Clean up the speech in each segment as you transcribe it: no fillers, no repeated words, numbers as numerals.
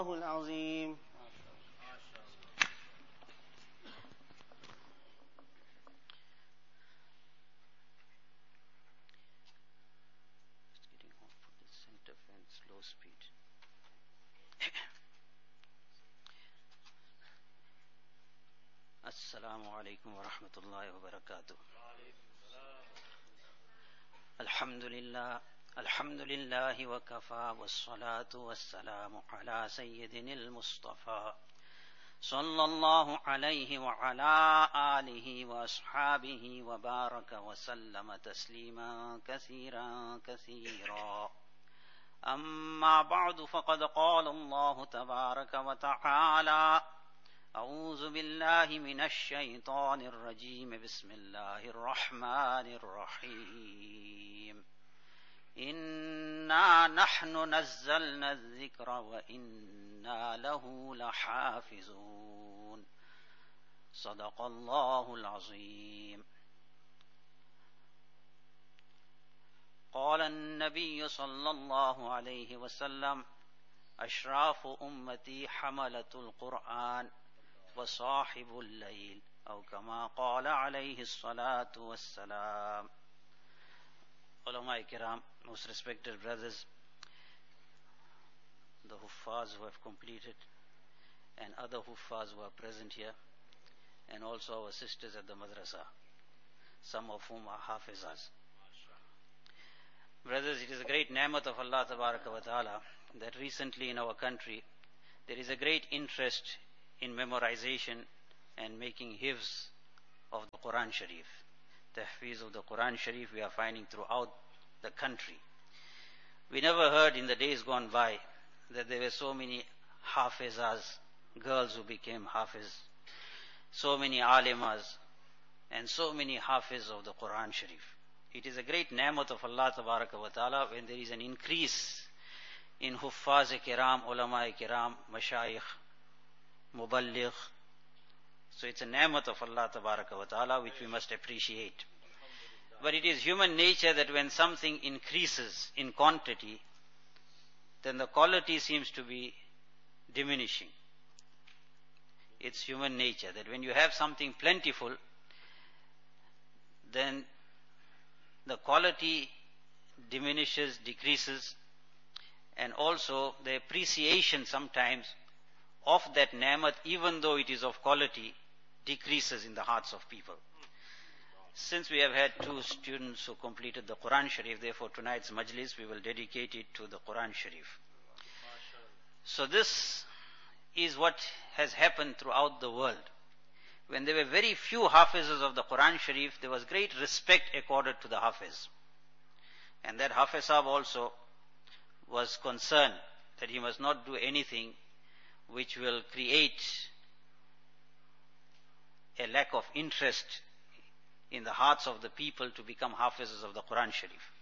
العظيم. السلام عليكم ورحمة الله وبركاته. الحمد لله وكفى والصلاة والسلام على سيدنا المصطفى صلى الله عليه وعلى آله وأصحابه وبارك وسلم تسليما كثيرا كثيرا. أما بعد، فقد قال الله تبارك وتعالى: أعوذ بالله من الشيطان الرجيم. بسم الله الرحمن الرحيم. إنا نحن نزلنا الذكر وإنا له لحافظون. صدق الله العظيم. قال النبي صلى الله عليه وسلم: أشراف أمتي حملة القرآن وصاحب الليل، أو كما قال عليه الصلاة والسلام. Ulama Kiram, most respected brothers, the Huffaz who have completed, and other Huffaz who are present here, and also our sisters at the madrasa, some of whom are Hafizas. Brothers, it is a great ni'mat of Allah Tabaraka wa Ta'ala that recently in our country there is a great interest in memorization and making hifz of the Quran Sharif. Tahfiz of the Quran Sharif we are finding throughout the country. We never heard in the days gone by that there were so many Hafizas, girls who became Hafiz, so many Alimas, and so many Hafiz of the Quran Sharif. It is a great ni'mat of Allah Tabaraka wa Ta'ala when there is an increase in Huffaz-e-Kiram, Ulama-e-Kiram, Mashayikh, Muballigh. So it's a ni'mat of Allah Tabaraka wa Ta'ala which we must appreciate. But it is human nature that when something increases in quantity, then the quality seems to be diminishing. It's human nature that when you have something plentiful, then the quality diminishes, decreases, and also the appreciation sometimes of that ni'mat, even though it is of quality, decreases in the hearts of people. Since we have had two students who completed the Quran Sharif, therefore tonight's majlis we will dedicate it to the Quran Sharif. So this is what has happened throughout the world. When there were very few Hafizes of the Quran Sharif, there was great respect accorded to the Hafiz. And that Hafiz Sahib also was concerned that he must not do anything which will create a lack of interest in the hearts of the people to become Hafizes of the Quran Sharif.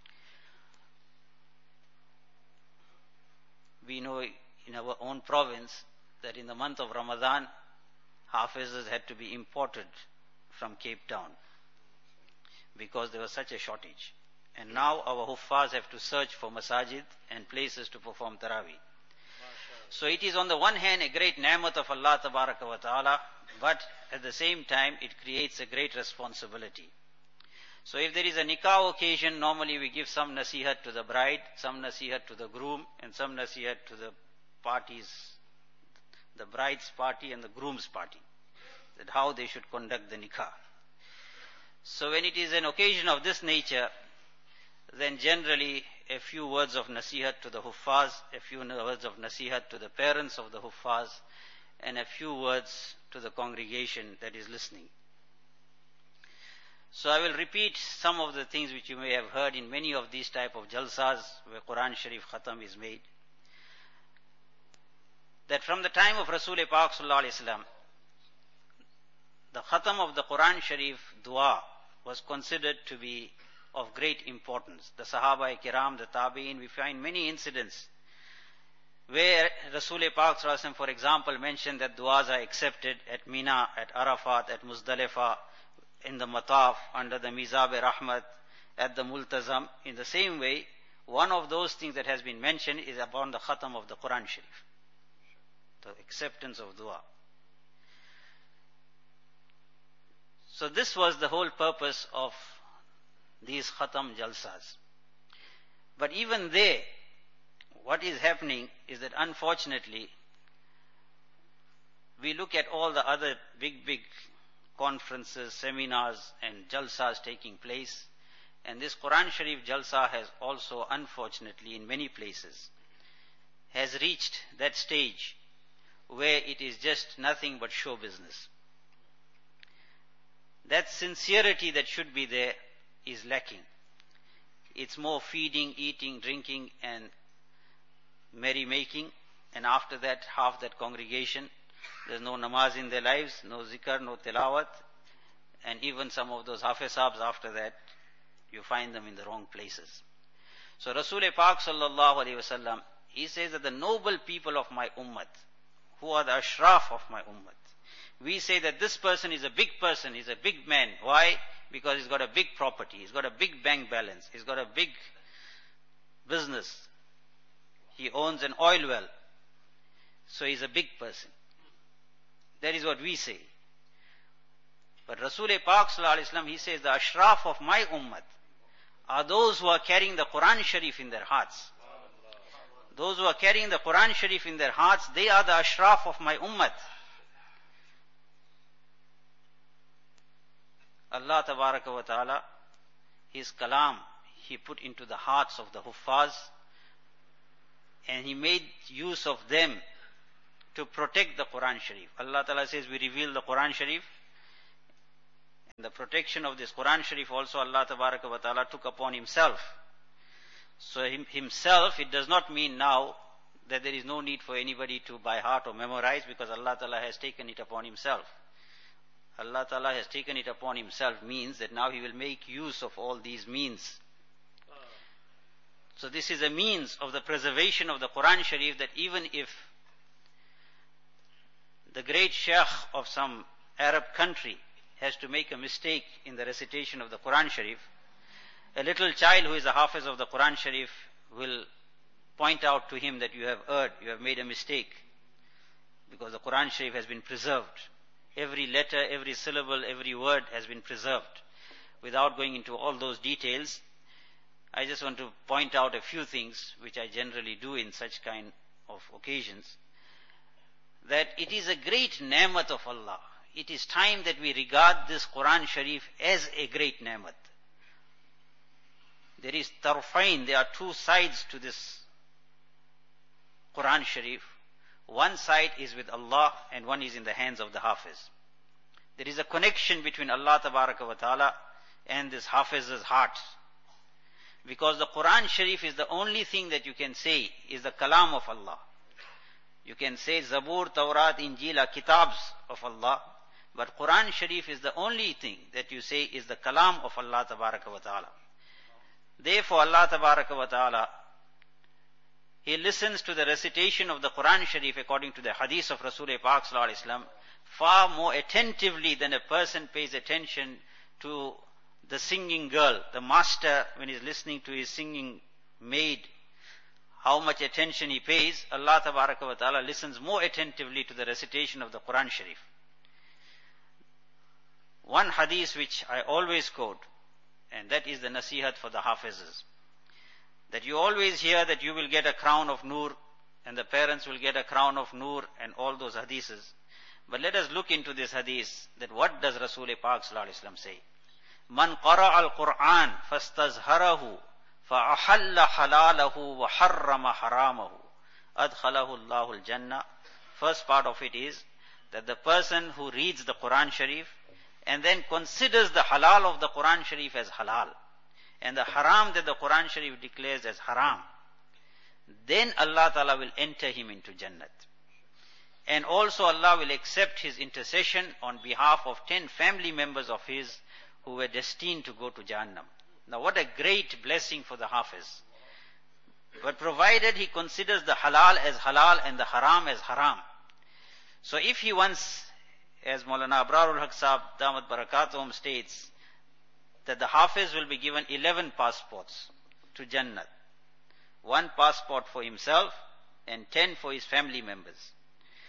We know in our own province that in the month of Ramadan, Hafizes had to be imported from Cape Town because there was such a shortage. And now our Huffaz have to search for masajid and places to perform Taraweeh. So it is on the one hand a great ni'mat of Allah Tabaraka wa Ta'ala, but at the same time it creates a great responsibility. So if there is a nikah occasion, normally we give some nasihat to the bride, some nasihat to the groom, and some nasihat to the parties, the bride's party and the groom's party, that how they should conduct the nikah. So when it is an occasion of this nature, then generally a few words of nasihat to the Huffaz, a few words of nasihat to the parents of the Huffaz, and a few words to the congregation that is listening. So I will repeat some of the things which you may have heard in many of these type of jalsas where Quran Sharif Khatam is made. That from the time of Rasul Pak Sallallahu Alaihi Wasallam, the Khatam of the Quran Sharif dua was considered to be of great importance. The Sahaba-i-Kiram, the Tabi'in, we find many incidents where Rasul Pak Sallallahu Alaihi Wasallam, for example, mentioned that duas are accepted at Mina, at Arafat, at Muzdalifah, in the Mataf, under the Mizab-e-Rahmat, at the Multazam. In the same way, one of those things that has been mentioned is upon the Khatam of the Quran Sharif. the acceptance of dua. So this was the whole purpose of these Khatam Jalsas. But even there, what is happening is that unfortunately, we look at all the other big conferences, seminars and Jalsas taking place, and this Quran Sharif Jalsa has also, unfortunately, in many places, has reached that stage where it is just nothing but show business. That sincerity that should be there is lacking. It's more feeding, eating, drinking and merrymaking, and after that, half that congregation, there's no namaz in their lives, no zikr, no tilawat, and even some of those hafizabs after that, you find them in the wrong places. So Rasul Pak sallallahu alaihi wasallam, he says that the noble people of my ummah, who are the ashraf of my ummah, we say that this person is a big person, he's a big man. Why? Because he's got a big property, he's got a big bank balance, he's got a big business, he owns an oil well, so he's a big person. That is what we say. But Rasul Pak sallallahu alaihi wasallam, he says the ashraf of my ummah are those who are carrying the Quran Sharif in their hearts. Those who are carrying the Quran Sharif in their hearts, they are the ashraf of my ummah. Allah Tabaraka wa Ta'ala, His kalam, He put into the hearts of the huffaz, and He made use of them to protect the Quran Sharif. Allah Ta'ala says, we reveal the Quran Sharif. And the protection of this Quran Sharif also Allah Tabaraka wa Ta'ala took upon Himself. So Himself, it does not mean now that there is no need for anybody to by heart or memorize, because Allah Ta'ala has taken it upon Himself. Allah Ta'ala has taken it upon Himself means that now He will make use of all these means. So this is a means of the preservation of the Quran Sharif, that even if the great sheikh of some Arab country has to make a mistake in the recitation of the Quran Sharif, a little child who is a hafiz of the Quran Sharif will point out to him that you have erred, you have made a mistake, because the Quran Sharif has been preserved. Every letter, every syllable, every word has been preserved. Without going into all those details, I just want to point out a few things which I generally do in such kind of occasions. That it is a great ni'mat of Allah. It is time that we regard this Quran Sharif as a great ni'mat. There is tarfain, there are two sides to this Quran Sharif. One side is with Allah and one is in the hands of the Hafiz. There is a connection between Allah Tabaraka wa Ta'ala and this Hafiz's heart. Because the Quran Sharif is the only thing that you can say is the kalam of Allah. You can say Zabur, Tawrat, Injil are kitabs of Allah, but Quran Sharif is the only thing that you say is the kalam of Allah Tabaraka wa Ta'ala. Therefore Allah Tabaraka wa Ta'ala, He listens to the recitation of the Quran Sharif according to the hadith of Rasul Pak sallallahu alaihi wasallam far more attentively than a person pays attention to the singing girl. The master, when he is listening to his singing maid, how much attention he pays, Allah Tabaraka wa Ta'ala listens more attentively to the recitation of the Quran Sharif. One hadith which I always quote, and that is the nasihat for the Hafizes, that you always hear that you will get a crown of Nur, and the parents will get a crown of Nur, and all those hadiths. But let us look into this hadith, that what does Rasul Pak sallallahu alaihi wasallam say? Man qara al-Qur'an fastazharahu fa'ahalla halalahu wa harrama haramahu adkhalahu Allahu al-Jannah. First part of it is that the person who reads the Quran Sharif and then considers the halal of the Quran Sharif as halal, and the haram that the Quran Sharif declares as haram, then Allah Ta'ala will enter him into Jannat. And also Allah will accept his intercession on behalf of 10 family members of his who were destined to go to Jahannam. Now what a great blessing for the Hafiz. But provided he considers the halal as halal and the haram as haram. So if he wants, as Maulana Abrarul Haq Sahab Damat Barakatuhum states, that the Hafiz will be given 11 passports to Jannat. 1 passport for himself and 10 for his family members.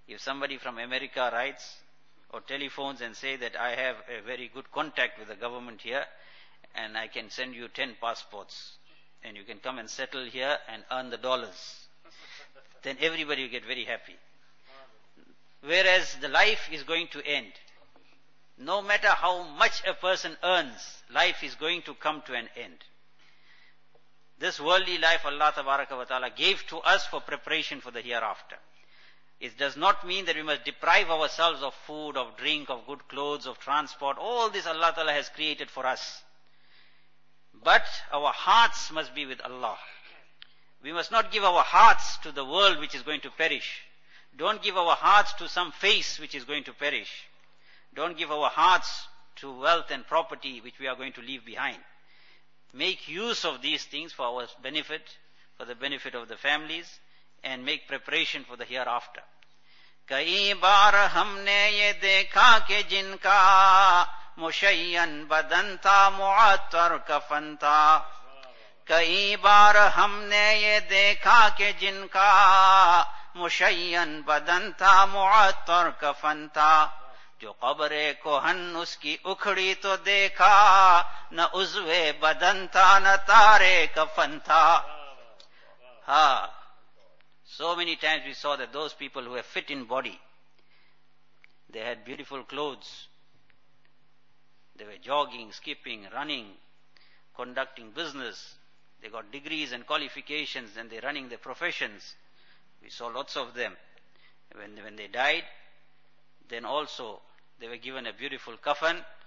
If somebody from America writes or telephones and say that I have a very good contact with the government here and I can send you 10 passports and you can come and settle here and earn the dollars, then everybody will get very happy. Whereas the life is going to end. No matter how much a person earns, life is going to come to an end. This worldly life Allah Tabaraka wa Ta'ala gave to us for preparation for the hereafter. It does not mean that we must deprive ourselves of food, of drink, of good clothes, of transport. All this Allah Ta'ala has created for us. But our hearts must be with Allah. We must not give our hearts to the world which is going to perish. Don't give our hearts to some face which is going to perish. Don't give our hearts to wealth and property which we are going to leave behind. Make use of these things for our benefit, for the benefit of the families, and make preparation for the hereafter. कई बार हमने ये देखा कि जिनका मुशय्यन बदन था मुअत्तर कफन था. कई बार हमने ये देखा कि जिनका मुशय्यन बदन था मुअत्तर कफन था. जो कब्रे कोहन उसकी उखड़ी तो देखा, न उज़्वे बदन था न तारे कफन था. So many times we saw that those people who were fit in body, they had beautiful clothes. They were jogging, skipping, running, conducting business. They got degrees and qualifications and they're running their professions. We saw lots of them. When they died, then also they were given a beautiful kafan